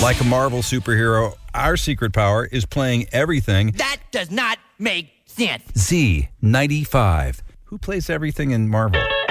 Like a Marvel superhero, our secret power is playing everything. That does not make sense. Z95. Who plays everything in Marvel?